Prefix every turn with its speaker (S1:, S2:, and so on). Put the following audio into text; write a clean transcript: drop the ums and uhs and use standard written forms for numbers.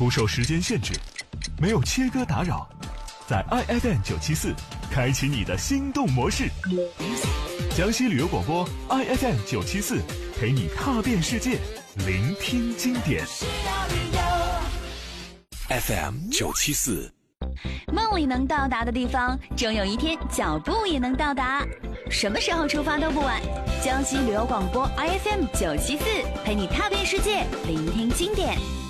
S1: 不受时间限制，没有切割打扰，在 IFM 974开启你的心动模式。江西旅游广播 IFM 974陪你踏遍世界，聆听经典。
S2: FM 974，
S3: 梦里能到达的地方，终有一天脚步也能到达。什么时候出发都不晚。江西旅游广播 IFM 974陪你踏遍世界，聆听经典。